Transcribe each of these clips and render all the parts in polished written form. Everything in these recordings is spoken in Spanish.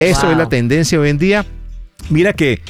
Eso es la tendencia hoy en día. Mira que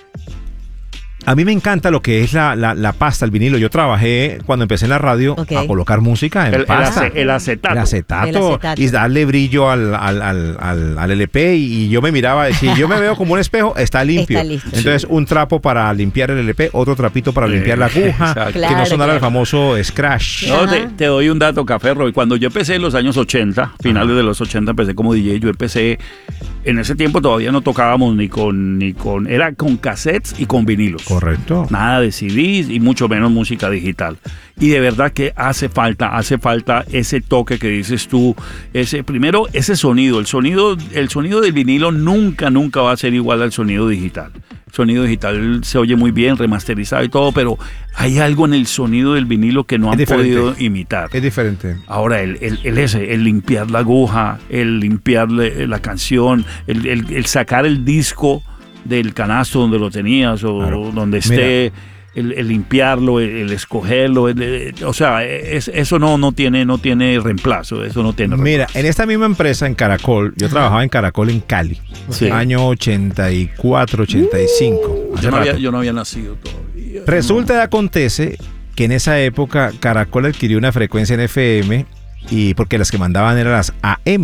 a mí me encanta lo que es la pasta, el vinilo. Yo trabajé cuando empecé en la radio a colocar música en pasta. El acetato. El acetato. Y darle brillo al LP. Y yo me miraba, si yo me veo como un espejo, está limpio. Entonces, un trapo para limpiar el LP, otro trapito para limpiar la aguja, que no sonara el famoso scratch. No, te doy un dato, Café. Cuando yo empecé en los años 80, finales de los 80, empecé como DJ. Yo empecé, en ese tiempo todavía no tocábamos ni con era con cassettes y con vinilos. Correcto. Nada de CDs y mucho menos música digital. Y de verdad que hace falta ese toque que dices tú, primero ese sonido, el sonido del vinilo nunca va a ser igual al sonido digital. El sonido digital se oye muy bien, remasterizado y todo, pero hay algo en el sonido del vinilo que no han podido imitar. Es diferente. Ahora, el limpiar la aguja, el limpiar la canción, el sacar el disco del canasto donde lo tenías o donde esté, el limpiarlo, el escogerlo, o sea, eso no tiene reemplazo, eso no tiene reemplazo. Mira, en esta misma empresa, en Caracol, yo trabajaba en Caracol en Cali, año 84, 85. Yo no había nacido todavía. Resulta y acontece que en esa época Caracol adquirió una frecuencia en FM, y porque las que mandaban eran las AM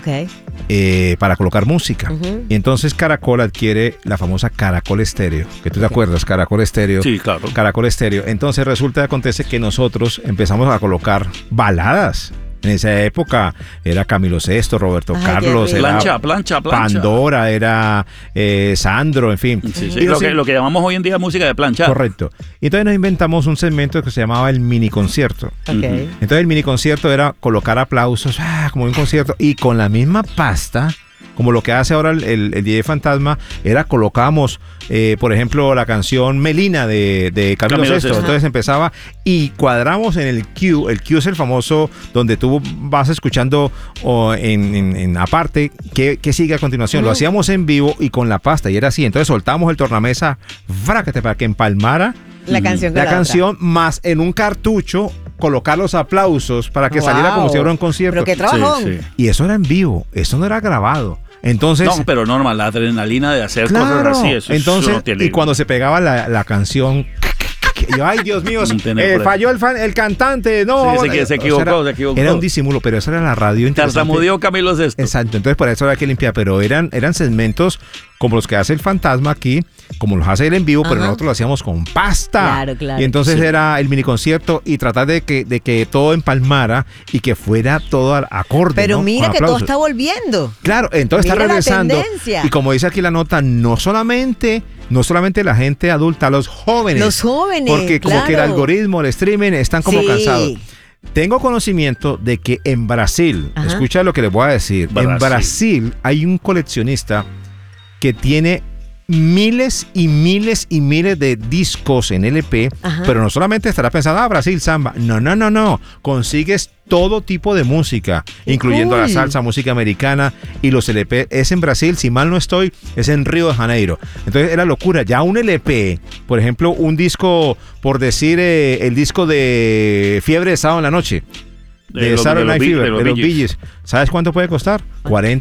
para colocar música. Y entonces Caracol adquiere la famosa Caracol Estéreo, que tú te acuerdas, Caracol Estéreo. Sí, claro. Caracol Estéreo. Entonces resulta y acontece que nosotros empezamos a colocar baladas. En esa época era Camilo Sesto, Roberto Carlos, era plancha. Pandora, era Sandro, en fin. Sí. Lo que llamamos hoy en día música de plancha. Correcto. Y entonces nos inventamos un segmento que se llamaba el mini concierto. Entonces el mini concierto era colocar aplausos, como un concierto, y con la misma pasta, como lo que hace ahora el DJ Fantasma, colocábamos, por ejemplo, la canción Melina de Camilo Sesto. Entonces empezaba y cuadramos en el cue. El cue es el famoso donde tú vas escuchando en aparte qué sigue a continuación. Lo hacíamos en vivo y con la pasta, y era así. Entonces soltamos el tornamesa para que empalmara la canción más en un cartucho colocar los aplausos para que saliera como si fuera un concierto. Pero qué trabajón. Y eso era en vivo, eso no era grabado. Entonces, no, pero normal, la adrenalina de hacer cosas así, eso entonces, no tiene... Y cuando se pegaba la canción, yo, ay, Dios mío, falló el cantante, no. Se equivocó. Era un disimulo, pero esa era la radio. Tartamudeó Camilo Sesto. Exacto, entonces por eso había que limpiar, pero eran segmentos como los que hace el Fantasma aquí, como los hace él en vivo, pero nosotros lo hacíamos con pasta. Claro. Y entonces era el mini concierto y tratar de que todo empalmara y que fuera todo acorde. Pero ¿no? mira que todo está volviendo. Claro, entonces mira está regresando. La y como dice aquí la nota, no solamente la gente adulta, los jóvenes. Porque como que el algoritmo, el streaming, están como cansados. Tengo conocimiento de que en Brasil, escucha lo que les voy a decir, en Brasil hay un coleccionista que tiene miles y miles y miles de discos en LP, pero no solamente estará pensando, Brasil, samba. No. Consigues todo tipo de música, incluyendo la salsa, música americana y los LP. Es en Brasil, si mal no estoy, es en Río de Janeiro. Entonces era locura. Ya un LP, por ejemplo, un disco, por decir, el disco de Fiebre de Sábado en la Noche, de Saturday Night Fever, de los Bee Gees. ¿Sabes cuánto puede costar? $40,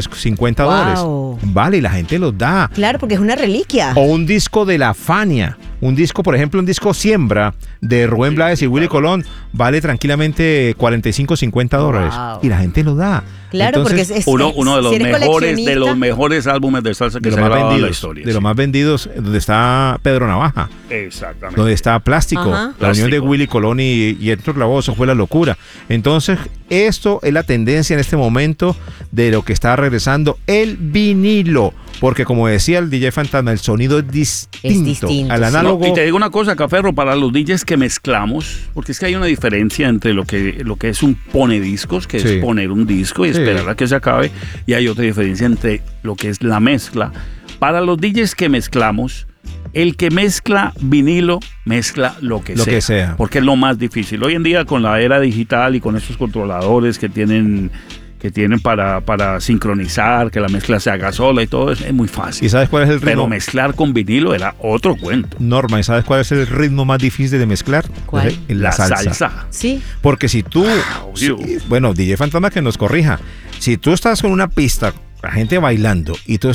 $50. Vale, y la gente los da. Claro, porque es una reliquia. O un disco de La Fania. Un disco, por ejemplo, un disco Siembra de Rubén Blades y Willy Colón vale tranquilamente $45, $50. Y la gente lo da. Claro, entonces, porque es uno de los mejores álbumes de salsa que se ha grabado en la historia. De los más vendidos, donde está Pedro Navaja. Exactamente. Donde está Plástico. La unión de Willy Colón y Héctor Lavoe, eso fue la locura. Entonces, esto es la tendencia en este momento de lo que está regresando el vinilo. Porque como decía el DJ Fantasma, el sonido es distinto al análogo. Y te digo una cosa, Caferro, para los DJs que mezclamos, porque es que hay una diferencia entre lo que es un pone discos, que es poner un disco y esperar a que se acabe, y hay otra diferencia entre lo que es la mezcla. Para los DJs que mezclamos, el que mezcla vinilo, mezcla lo que sea, porque es lo más difícil. Hoy en día, con la era digital y con estos controladores que tienen para sincronizar, que la mezcla se haga sola y todo, es muy fácil. ¿Y sabes cuál es el ritmo? Pero mezclar con vinilo era otro cuento. Norma, ¿y sabes cuál es el ritmo más difícil de mezclar? ¿Cuál? La salsa. Sí. Porque si tú, DJ Fantasma que nos corrija, si tú estás con una pista la gente bailando y tú